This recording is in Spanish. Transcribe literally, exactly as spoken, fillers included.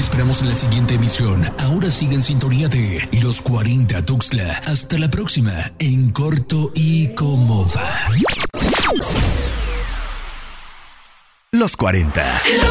esperamos en la siguiente emisión. Ahora sigue en sintonía de Los cuarenta Tuxtla. Hasta la próxima, en corto y cómoda. Los cuarenta. Los